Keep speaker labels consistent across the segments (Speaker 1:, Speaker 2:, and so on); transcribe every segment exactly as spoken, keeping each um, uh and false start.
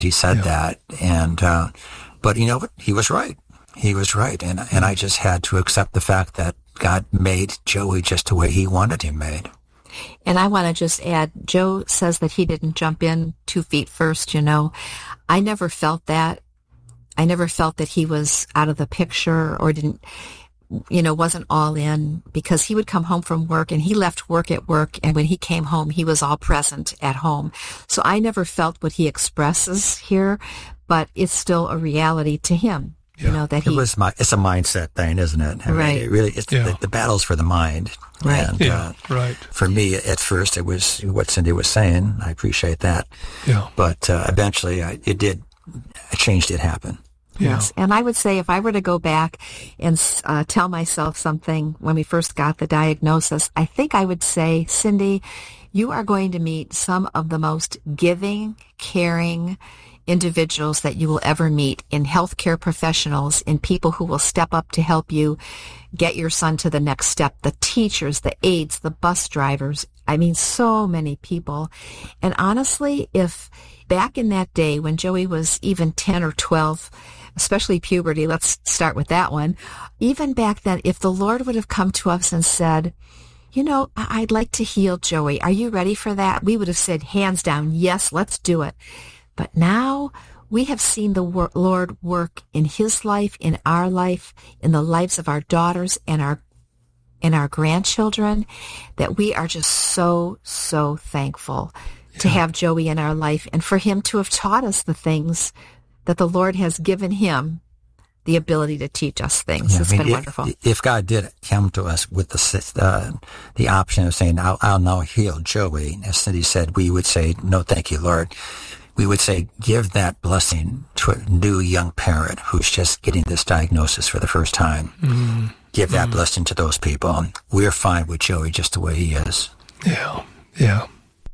Speaker 1: he said
Speaker 2: yeah.
Speaker 1: that. And, uh, but you know what? He was right. He was right. And, and I just had to accept the fact that God made Joey just the way he wanted him made.
Speaker 3: And I want to just add, Joe says that he didn't jump in two feet first, you know. I never felt that. I never felt that he was out of the picture or didn't, you know, wasn't all in, because he would come home from work and he left work at work. And when he came home, he was all present at home. So I never felt what he expresses here, but it's still a reality to him.
Speaker 2: Yeah.
Speaker 3: You know, that he,
Speaker 1: it was my, it's a mindset thing, isn't it? I mean,
Speaker 3: right.
Speaker 1: It really, it's
Speaker 2: yeah.
Speaker 1: the, the battle's for the mind.
Speaker 3: Right.
Speaker 1: And,
Speaker 2: yeah,
Speaker 1: uh,
Speaker 2: right.
Speaker 1: For me, at first, it was what Cindy was saying. I appreciate that.
Speaker 2: Yeah.
Speaker 1: But uh, eventually, I, it did, a change did happen.
Speaker 2: Yeah.
Speaker 3: Yes. And I would say if I were to go back and uh, tell myself something when we first got the diagnosis, I think I would say, Cindy, you are going to meet some of the most giving, caring individuals that you will ever meet in healthcare professionals, in people who will step up to help you get your son to the next step, the teachers, the aides, the bus drivers. I mean, so many people. And honestly, if back in that day when Joey was even ten or twelve, especially puberty, let's start with that one, even back then, if the Lord would have come to us and said, you know, I'd like to heal Joey, are you ready for that? We would have said, hands down, yes, let's do it. But now we have seen the wor- Lord work in his life, in our life, in the lives of our daughters and our and our grandchildren, that we are just so, so thankful yeah. to have Joey in our life and for him to have taught us the things that the Lord has given him the ability to teach us things.
Speaker 1: Yeah,
Speaker 3: it's
Speaker 1: I mean,
Speaker 3: been
Speaker 1: if,
Speaker 3: wonderful.
Speaker 1: If God did come to us with the uh, the option of saying, I'll, I'll now heal Joey, as Cindy said, we would say, no, thank you, Lord. We would say, give that blessing to a new young parent who's just getting this diagnosis for the first time. Mm-hmm. Give that mm-hmm. blessing to those people. We're fine with Joey just the way he is.
Speaker 2: Yeah, yeah.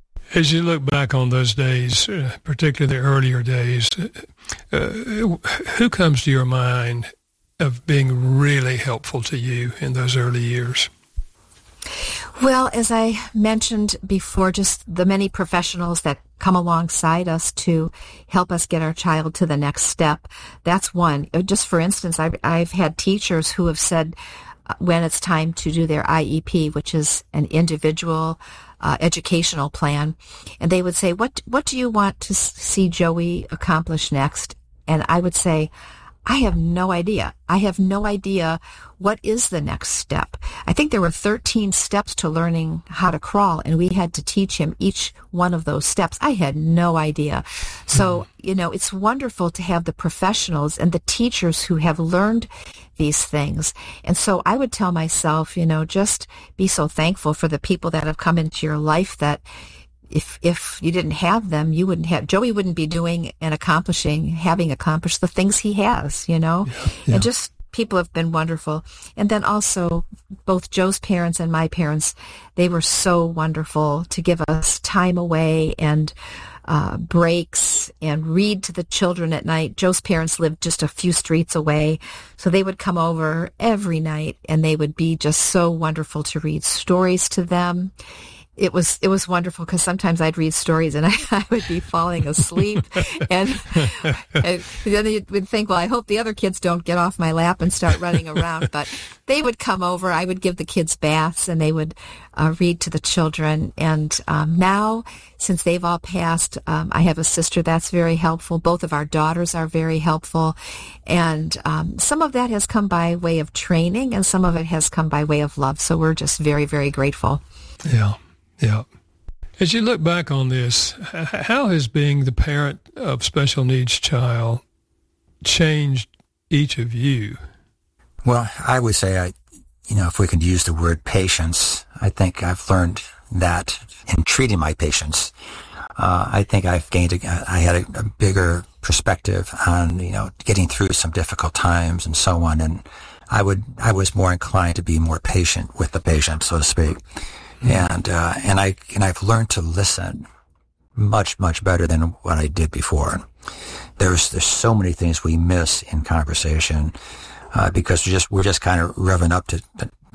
Speaker 2: As you look back on those days, uh, particularly the earlier days, uh, who comes to your mind of being really helpful to you in those early years?
Speaker 3: Well, as I mentioned before, just the many professionals that come alongside us to help us get our child to the next step. That's one. Just for instance, I've, I've had teachers who have said uh, when it's time to do their I E P, which is an individual uh, educational plan, and they would say, what, what do you want to see Joey accomplish next? And I would say, I have no idea. I have no idea what is the next step. I think there were thirteen steps to learning how to crawl, and we had to teach him each one of those steps. I had no idea. So, mm. you know, it's wonderful to have the professionals and the teachers who have learned these things. And so I would tell myself, you know, just be so thankful for the people that have come into your life that If if you didn't have them, you wouldn't have, Joey wouldn't be doing and accomplishing, having accomplished the things he has, you know,
Speaker 2: yeah, yeah.
Speaker 3: and just people have been wonderful. And then also both Joe's parents and my parents, they were so wonderful to give us time away and uh, breaks and read to the children at night. Joe's parents lived just a few streets away, so they would come over every night and they would be just so wonderful to read stories to them. It was it was wonderful because sometimes I'd read stories and I, I would be falling asleep, and, and then you would think, well, I hope the other kids don't get off my lap and start running around. But they would come over. I would give the kids baths, and they would uh, read to the children. And um, now, since they've all passed, um, I have a sister that's very helpful. Both of our daughters are very helpful, and um, some of that has come by way of training, and some of it has come by way of love. So we're just very, very grateful.
Speaker 2: Yeah. Yeah. As you look back on this, how has being the parent of special needs child changed each of you?
Speaker 1: Well, I would say, I, you know, if we could use the word patience, I think I've learned that in treating my patients. Uh, I think I've gained, a, I had a, a bigger perspective on, you know, getting through some difficult times and so on. And I would, I was more inclined to be more patient with the patient, so to speak. And, uh, and I, and I've learned to listen much, much better than what I did before. There's, there's so many things we miss in conversation, uh, because we're just, we're just kind of revving up to, to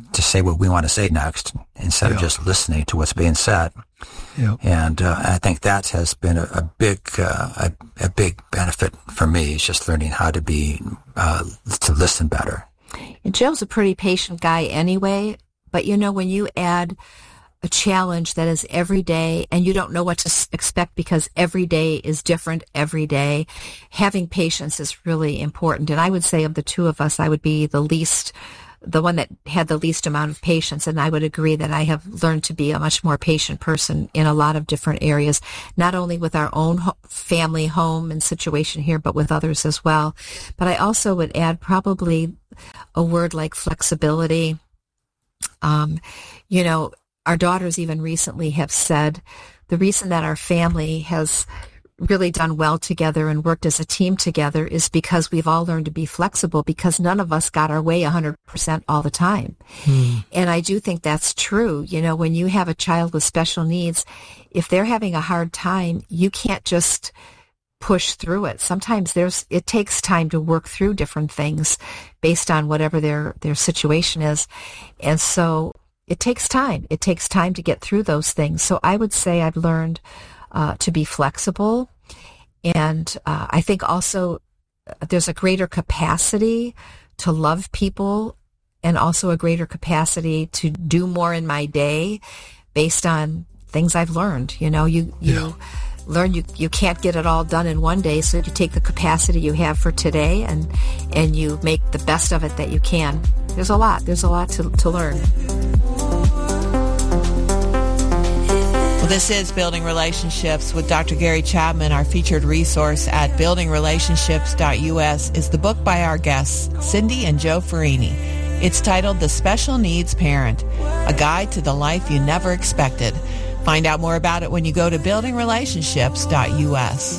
Speaker 1: to say what we want to say next instead yeah. of just listening to what's being said.
Speaker 2: Yeah.
Speaker 1: And uh, I think that has been a, a big uh, a, a big benefit for me, is just learning how to be uh, to listen better.
Speaker 3: And Joe's a pretty patient guy anyway, but you know, when you add a challenge that is every day and you don't know what to expect because every day is different every day, having patience is really important. And I would say of the two of us, I would be the least, the one that had the least amount of patience. And I would agree that I have learned to be a much more patient person in a lot of different areas, not only with our own ho- family, home and situation here, but with others as well. But I also would add probably a word like flexibility. Um, you know, our daughters even recently have said the reason that our family has really done well together and worked as a team together is because we've all learned to be flexible, because none of us got our way one hundred percent all the time. Hmm. And I do think that's true. You know, when you have a child with special needs, if they're having a hard time, you can't just push through it. Sometimes there's, it takes time to work through different things based on whatever their, their situation is. And so it takes time. It takes time to get through those things. So I would say I've learned uh, to be flexible. And uh, I think also there's a greater capacity to love people, and also a greater capacity to do more in my day based on things I've learned. You know, you, you yeah. learn you, you can't get it all done in one day. So you take the capacity you have for today and, and you make the best of it that you can. There's a lot. There's a lot to, to learn.
Speaker 4: Well, this is Building Relationships with Doctor Gary Chapman. Our featured resource at building relationships dot U S is the book by our guests, Cindy and Joe Farini. It's titled The Special Needs Parent, a guide to the life you never expected. Find out more about it when you go to building relationships dot U S.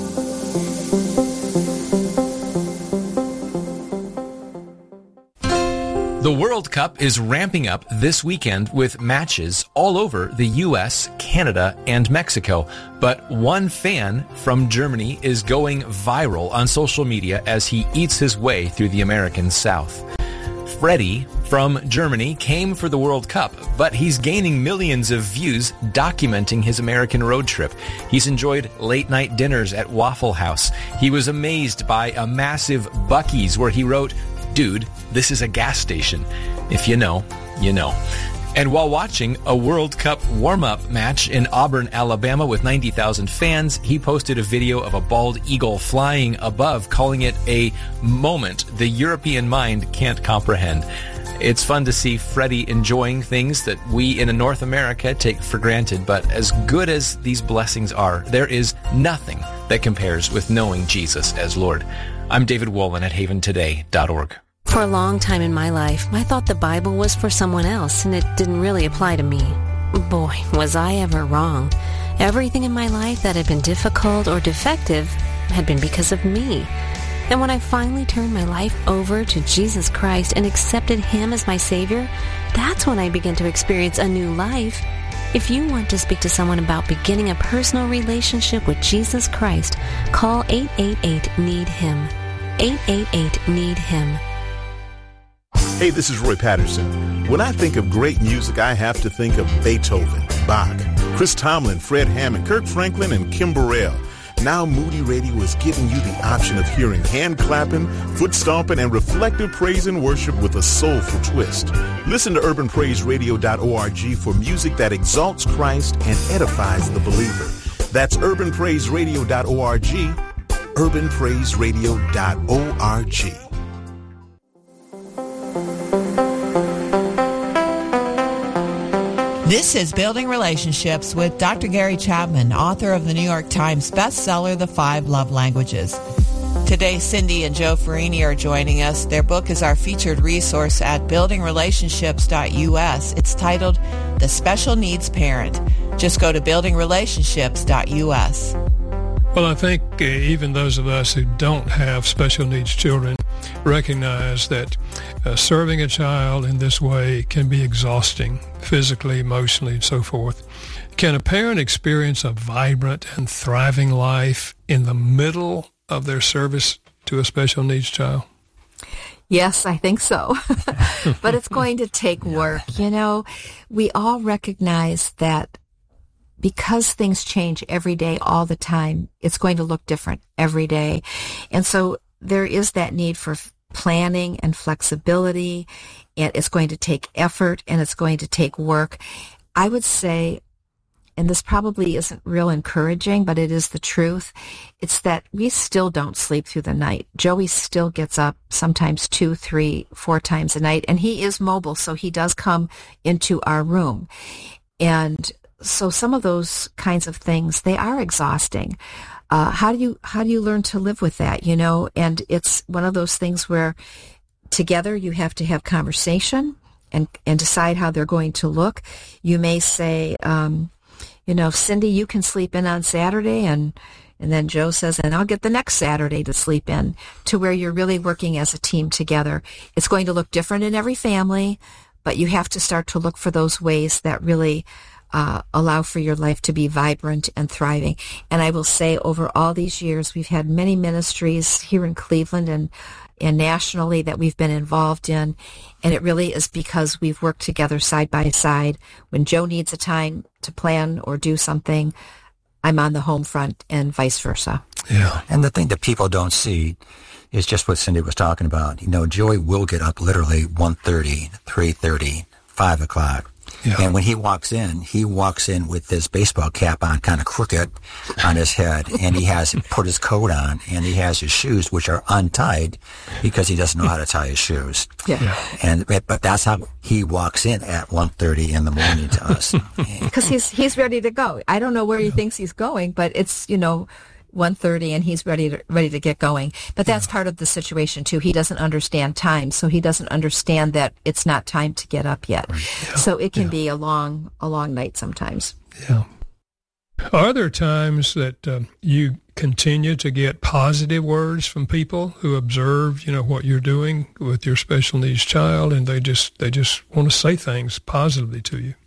Speaker 5: The World Cup is ramping up this weekend with matches all over the U S, Canada, and Mexico. But one fan from Germany is going viral on social media as he eats his way through the American South. Freddie from Germany came for the World Cup, but he's gaining millions of views documenting his American road trip. He's enjoyed late-night dinners at Waffle House. He was amazed by a massive Buc-ee's where he wrote, "Dude, this is a gas station. If you know, you know." And while watching a World Cup warm-up match in Auburn, Alabama with ninety thousand fans, he posted a video of a bald eagle flying above, calling it a moment the European mind can't comprehend. It's fun to see Freddie enjoying things that we in North America take for granted, but as good as these blessings are, there is nothing that compares with knowing Jesus as Lord. I'm David Wolin at haven today dot org.
Speaker 6: For a long time in my life, I thought the Bible was for someone else, and it didn't really apply to me. Boy, was I ever wrong. Everything in my life that had been difficult or defective had been because of me. And when I finally turned my life over to Jesus Christ and accepted Him as my Savior, that's when I began to experience a new life. If you want to speak to someone about beginning a personal relationship with Jesus Christ, call eight eight eight, need him. eight eight eight, need him.
Speaker 7: Hey, this is Roy Patterson. When I think of great music, I have to think of Beethoven, Bach, Chris Tomlin, Fred Hammond, Kirk Franklin, and Kim Burrell. Now Moody Radio is giving you the option of hearing hand clapping, foot stomping, and reflective praise and worship with a soulful twist. Listen to urban praise radio dot org for music that exalts Christ and edifies the believer. That's urban praise radio dot org, urban praise radio dot org.
Speaker 4: This is Building Relationships with Doctor Gary Chapman, author of the New York Times bestseller, The Five Love Languages. Today, Cindy and Joe Farini are joining us. Their book is our featured resource at building relationships dot U S. It's titled The Special Needs Parent. Just go to building relationships dot U S.
Speaker 2: Well, I think uh, even those of us who don't have special needs children recognize that uh, serving a child in this way can be exhausting, physically, emotionally, and so forth. Can a parent experience a vibrant and thriving life in the middle of their service to a special needs child?
Speaker 3: Yes, I think so. But it's going to take work. You know, we all recognize that because things change every day, all the time, it's going to look different every day. And so there is that need for planning and flexibility, and it's going to take effort and it's going to take work. I would say, and this probably isn't real encouraging, but it is the truth, it's that we still don't sleep through the night. Joey still gets up sometimes two, three, four times a night, and he is mobile, so he does come into our room. And so some of those kinds of things, they are exhausting. Uh, how do you how do you learn to live with that, you know? And it's one of those things where together you have to have conversation and, and decide how they're going to look. You may say, um, you know, Cindy, you can sleep in on Saturday, and and then Joe says, and I'll get the next Saturday to sleep in, to where you're really working as a team together. It's going to look different in every family, but you have to start to look for those ways that really uh, allow for your life to be vibrant and thriving. And I will say, over all these years, we've had many ministries here in Cleveland and and nationally that we've been involved in, and it really is because we've worked together side by side. When Joe needs a time to plan or do something, I'm on the home front, and vice versa.
Speaker 1: Yeah. And the thing that people don't see is just what Cindy was talking about. You know, Joey will get up literally one thirty, three thirty, five o'clock. Yeah. And when he walks in, he walks in with this baseball cap on, kind of crooked on his head, and he has put his coat on, and he has his shoes, which are untied because he doesn't know how to tie his shoes.
Speaker 3: Yeah. yeah.
Speaker 1: And but that's how he walks in at one thirty in the morning to us.
Speaker 3: Because he's he's ready to go. I don't know where he thinks he's going, but it's, you know, one thirty and he's ready to ready to get going. But that's yeah. part of the situation too. He doesn't understand time, so he doesn't understand that it's not time to get up yet. Right. Yeah. So it can yeah. be a long a long night sometimes.
Speaker 2: Yeah. Are there times that um, you continue to get positive words from people who observe, you know, what you're doing with your special needs child, and they just they just want to say things positively to you?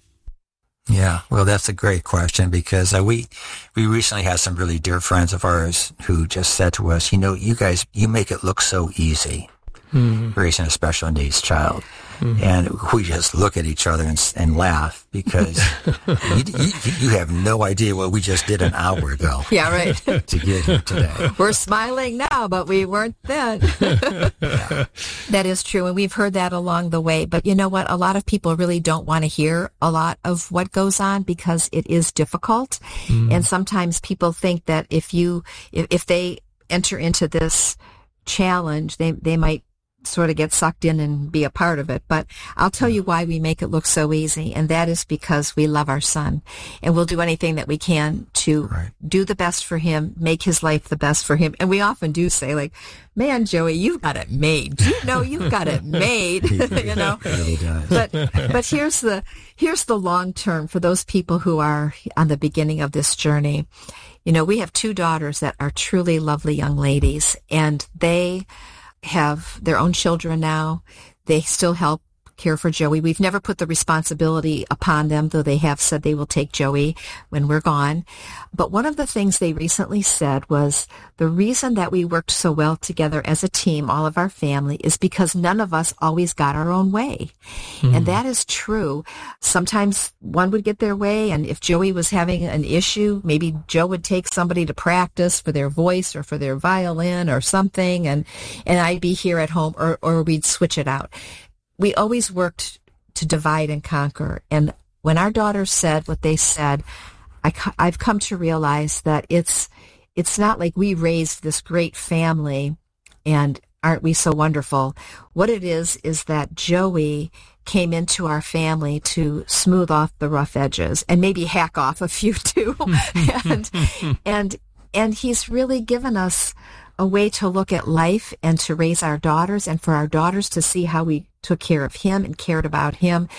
Speaker 1: Yeah, well, that's a great question, because uh, we we recently had some really dear friends of ours who just said to us, you know, you guys, you make it look so easy, mm-hmm. raising a special needs child. Mm-hmm. And we just look at each other and, and laugh, because you, you, you have no idea what we just did an hour ago.
Speaker 3: Yeah, right.
Speaker 1: To get here today.
Speaker 3: We're smiling now, but we weren't then. Yeah. That is true, and we've heard that along the way. But you know what? A lot of people really don't want to hear a lot of what goes on, because it is difficult. Mm. And sometimes people think that if you, if, if they enter into this challenge, they they might sort of get sucked in and be a part of it. But I'll tell you why we make it look so easy, and that is because we love our son, and we'll do anything that we can to right. do the best for him, make his life the best for him. And we often do say, like, man, Joey, you've got it made. You know, you've got it made. You know, really does. But but here's the here's the long term for those people who are on the beginning of this journey. You know, we have two daughters that are truly lovely young ladies, and they have their own children now. They still help care for Joey. We've never put the responsibility upon them, though they have said they will take Joey when we're gone. But one of the things they recently said was, the reason that we worked so well together as a team, all of our family, is because none of us always got our own way. Mm-hmm. And that is true. Sometimes one would get their way, and if Joey was having an issue, maybe Joe would take somebody to practice for their voice or for their violin or something, and, and I'd be here at home, or, or we'd switch it out. We always worked to divide and conquer. And when our daughters said what they said, I, I've come to realize that it's it's not like we raised this great family and aren't we so wonderful. What it is is that Joey came into our family to smooth off the rough edges and maybe hack off a few too. and and and he's really given us a way to look at life and to raise our daughters, and for our daughters to see how we took care of him and cared about him,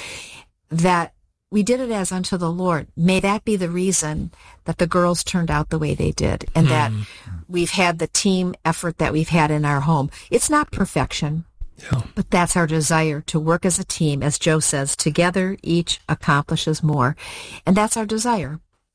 Speaker 3: that we did it as unto the Lord. May that be the reason that the girls turned out the way they did, and mm. that we've had the team effort that we've had in our home. It's not perfection, yeah. but that's our desire, to work as a team. As Joe says, together each accomplishes more, and that's our desire.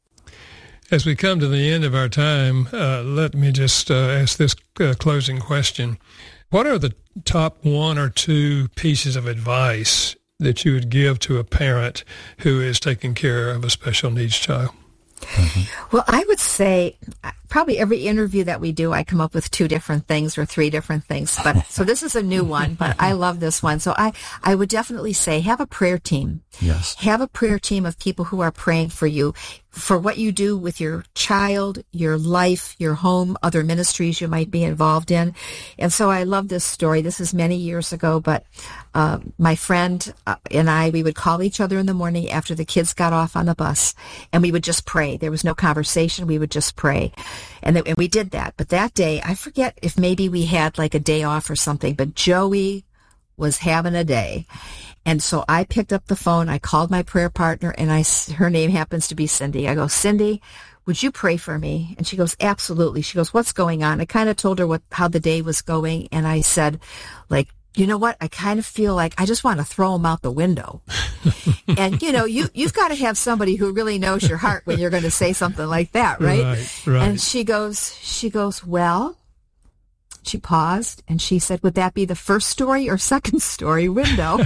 Speaker 2: As we come to the end of our time, uh, let me just uh, ask this uh, closing question. What are the top one or two pieces of advice that you would give to a parent who is taking care of a special needs child?
Speaker 3: Mm-hmm. Well, I would say probably every interview that we do, I come up with two different things or three different things. But so this is a new one, but I love this one. So I, I would definitely say have a prayer team.
Speaker 1: Yes.
Speaker 3: Have a prayer team of people who are praying for you, for what you do with your child, your life, your home, other ministries you might be involved in. And so I love this story. This is many years ago, but uh, my friend uh, and I, we would call each other in the morning after the kids got off on the bus, and we would just pray. There was no conversation. We would just pray. And, th- and we did that. But that day, I forget if maybe we had like a day off or something, but Joey was having a day. And so I picked up the phone, I called my prayer partner, and I, her name happens to be Cindy. I go, Cindy, would you pray for me? And she goes, absolutely. She goes, what's going on? I kind of told her what, how the day was going. And I said, like, you know what? I kind of feel like I just want to throw him out the window. And, you know, you, you've got to have somebody who really knows your heart when you're going to say something like that, right?
Speaker 2: Right, right.
Speaker 3: And she goes, she goes, well, she paused and she said, would that be the first story or second story window?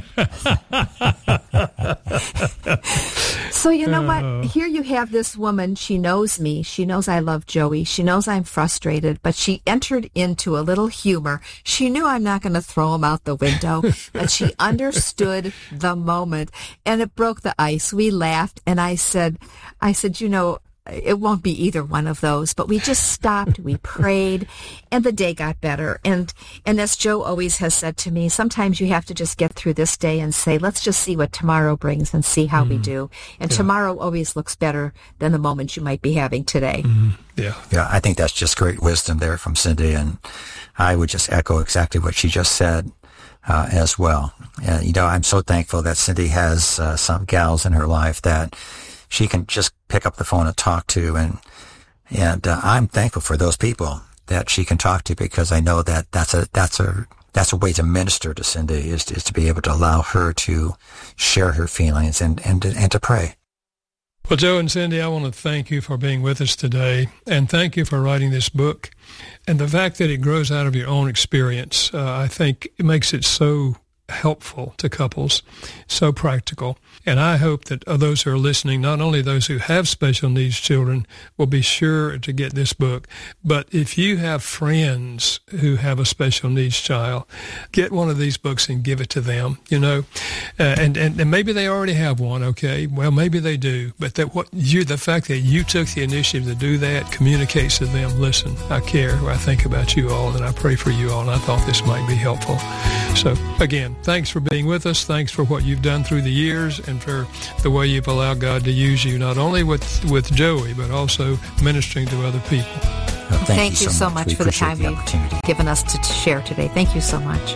Speaker 3: So, you know what? Here you have this woman. She knows me. She knows I love Joey. She knows I'm frustrated, but she entered into a little humor. She knew I'm not going to throw him out the window, but she understood the moment, and it broke the ice. We laughed, and I said, I said, you know, it won't be either one of those, but we just stopped, we prayed, and the day got better. And and as Joe always has said to me, sometimes you have to just get through this day and say, let's just see what tomorrow brings and see how mm. we do. And yeah. tomorrow always looks better than the moment you might be having today.
Speaker 2: Mm. Yeah.
Speaker 1: Yeah, I think that's just great wisdom there from Cindy, and I would just echo exactly what she just said uh, as well. And, you know, I'm so thankful that Cindy has uh, some gals in her life that she can just pick up the phone and talk to, and and uh, I'm thankful for those people that she can talk to, because I know that that's a that's a that's a way to minister to Cindy, is is to be able to allow her to share her feelings and and and to pray.
Speaker 2: Well, Joe and Cindy, I want to thank you for being with us today, and thank you for writing this book, and the fact that it grows out of your own experience. Uh, I think it makes it so helpful to couples, so practical. And I hope that those who are listening, not only those who have special needs children, will be sure to get this book, but if you have friends who have a special needs child, get one of these books and give it to them, you know, uh, and, and, and maybe they already have one, okay, well, maybe they do, but that what you, the fact that you took the initiative to do that communicates to them, listen, I care, I think about you all, and I pray for you all, and I thought this might be helpful. So, again, thanks for being with us. Thanks for what you've done through the years, and for the way you've allowed God to use you, not only with, with Joey, but also ministering to other people.
Speaker 1: Well, thank,
Speaker 3: thank you,
Speaker 1: you
Speaker 3: so
Speaker 1: much,
Speaker 3: much for the time the you've given us to, to share today. Thank you so much.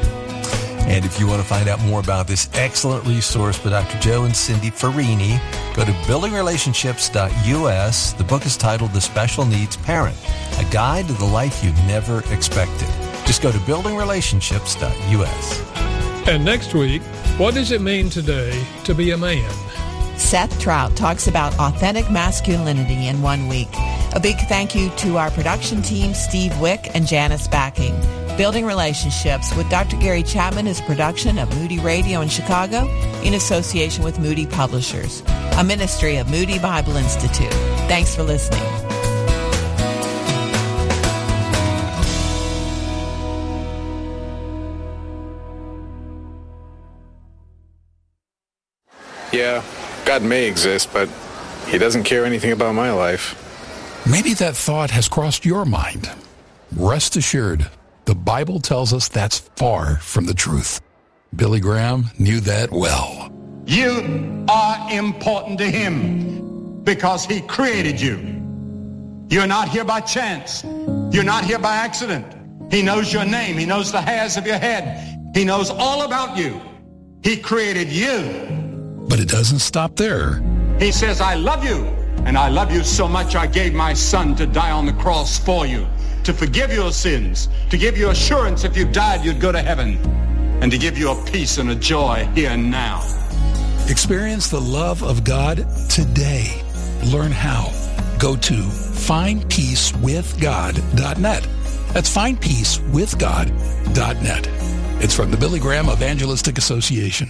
Speaker 8: And if you want to find out more about this excellent resource by Doctor Joe and Cindy Farini, go to building relationships dot U S. The book is titled The Special Needs Parent, a guide to the life you never expected. Just go to building relationships dot U S.
Speaker 2: And next week, what does it mean today to be a man?
Speaker 4: Seth Trout talks about authentic masculinity in one week. A big thank you to our production team, Steve Wick and Janice Backing. Building Relationships with Doctor Gary Chapman is a production of Moody Radio in Chicago in association with Moody Publishers, a ministry of Moody Bible Institute. Thanks for listening.
Speaker 9: Yeah, God may exist, but he doesn't care anything about my life.
Speaker 10: Maybe that thought has crossed your mind. Rest assured, the Bible tells us that's far from the truth. Billy Graham knew that well.
Speaker 11: You are important to him because he created you. You're not here by chance. You're not here by accident. He knows your name. He knows the hairs of your head. He knows all about you. He created you.
Speaker 10: But it doesn't stop there.
Speaker 11: He says, I love you, and I love you so much I gave my son to die on the cross for you, to forgive your sins, to give you assurance if you died you'd go to heaven, and to give you a peace and a joy here and now.
Speaker 10: Experience the love of God today. Learn how. Go to find peace with God dot net. That's find peace with god dot net. It's from the Billy Graham Evangelistic Association.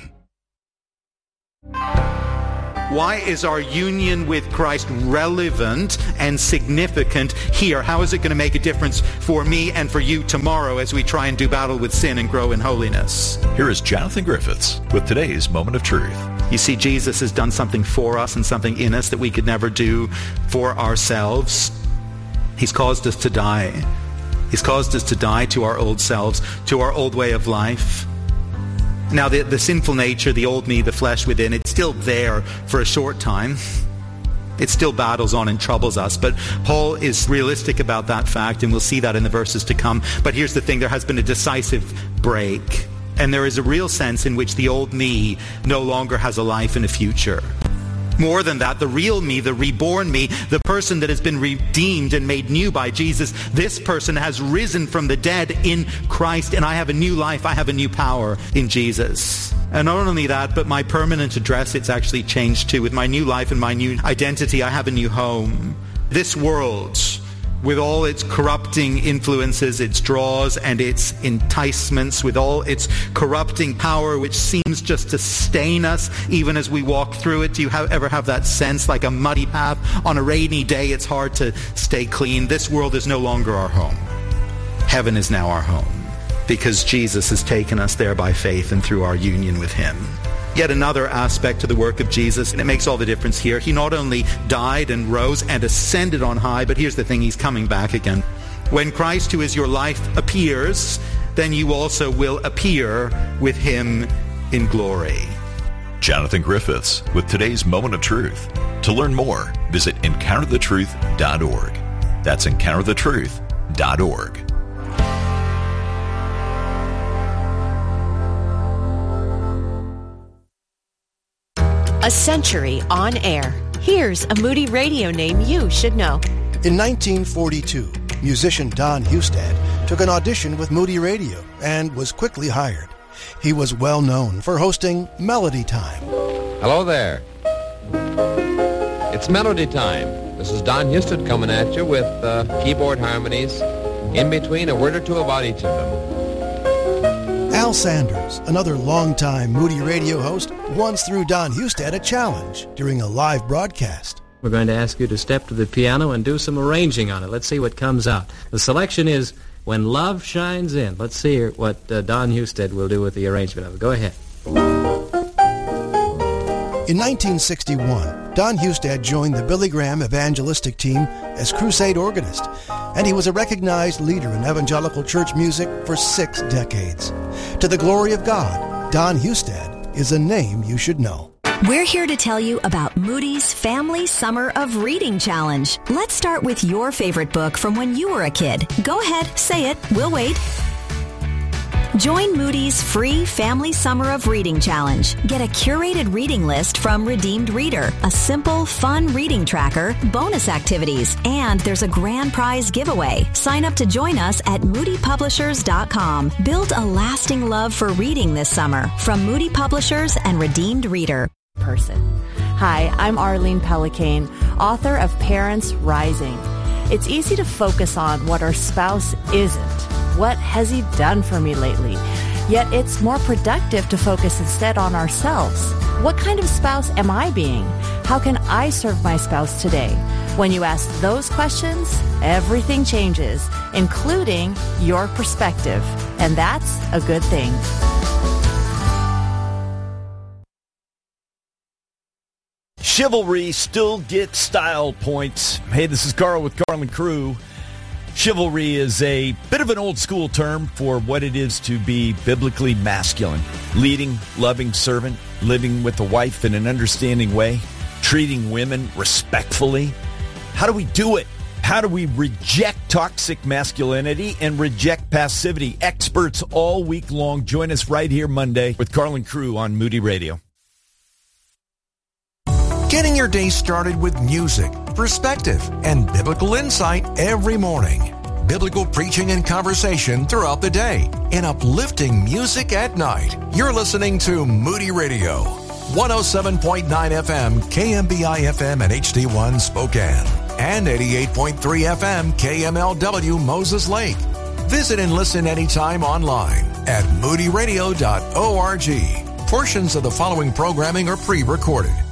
Speaker 12: Why is our union with Christ relevant and significant here? How is it going to make a difference for me and for you tomorrow as we try and do battle with sin and grow in holiness?
Speaker 13: Here is Jonathan Griffiths with today's Moment of Truth.
Speaker 12: You see, Jesus has done something for us and something in us that we could never do for ourselves. He's caused us to die. He's caused us to die to our old selves, to our old way of life. Now, the, the sinful nature, the old me, the flesh within, it's still there for a short time. It still battles on and troubles us. But Paul is realistic about that fact, and we'll see that in the verses to come. But here's the thing, there has been a decisive break. And there is a real sense in which the old me no longer has a life and a future. More than that, the real me, the reborn me, the person that has been redeemed and made new by Jesus, this person has risen from the dead in Christ, and I have a new life, I have a new power in Jesus. And not only that, but my permanent address, it's actually changed too. With my new life and my new identity, I have a new home. This world, with all its corrupting influences, its draws and its enticements, with all its corrupting power which seems just to stain us even as we walk through it. Do you have, ever have that sense, like a muddy path on a rainy day, it's hard to stay clean? This world is no longer our home. Heaven is now our home, because Jesus has taken us there by faith and through our union with him. Yet another aspect to the work of Jesus, and it makes all the difference here. He not only died and rose and ascended on high, but here's the thing, he's coming back again. When Christ, who is your life, appears, then you also will appear with him in glory.
Speaker 13: Jonathan Griffiths with today's Moment of Truth. To learn more, visit encounter the truth dot org. That's encounter the truth dot org.
Speaker 14: A century on air. Here's a Moody Radio name you should know.
Speaker 15: In nineteen forty-two, musician Don Hustad took an audition with Moody Radio and was quickly hired. He was well known for hosting Melody Time.
Speaker 16: Hello there. It's Melody Time. This is Don Hustad coming at you with uh, keyboard harmonies, in between a word or two about each of them.
Speaker 15: Al Sanders, another longtime Moody Radio host, once threw Don Hustad a challenge during a live broadcast.
Speaker 17: We're going to ask you to step to the piano and do some arranging on it. Let's see what comes out. The selection is When Love Shines In. Let's see what uh, Don Hustad will do with the arrangement of it. Go ahead.
Speaker 15: In nineteen sixty-one, Don Hustad joined the Billy Graham Evangelistic Team as crusade organist, and he was a recognized leader in evangelical church music for six decades. To the glory of God, Don Hustad is a name you should know.
Speaker 18: We're here to tell you about Moody's Family Summer of Reading Challenge. Let's start with your favorite book from when you were a kid. Go ahead, say it. We'll wait. Join Moody's free Family Summer of Reading Challenge. Get a curated reading list from Redeemed Reader, a simple, fun reading tracker, bonus activities, and there's a grand prize giveaway. Sign up to join us at moody publishers dot com. Build a lasting love for reading this summer from Moody Publishers and Redeemed Reader.
Speaker 19: Person. Hi, I'm Arlene Pelicane, author of Parents Rising. It's easy to focus on what our spouse isn't. What has he done for me lately? Yet it's more productive to focus instead on ourselves. What kind of spouse am I being? How can I serve my spouse today? When you ask those questions, everything changes, including your perspective. And that's a good thing.
Speaker 20: Chivalry still gets style points. Hey, this is Carl with Carl and Crew. Chivalry is a bit of an old school term for what it is to be biblically masculine. Leading, loving servant, living with a wife in an understanding way, treating women respectfully. How do we do it? How do we reject toxic masculinity and reject passivity? Experts all week long. Join us right here Monday with Carl and Crew on Moody Radio.
Speaker 21: Getting your day started with music, perspective, and biblical insight every morning. Biblical preaching and conversation throughout the day. And uplifting music at night. You're listening to Moody Radio. one oh seven point nine F M, K M B I F M and H D one Spokane. And eighty-eight point three F M, K M L W Moses Lake. Visit and listen anytime online at moody radio dot org. Portions of the following programming are pre-recorded.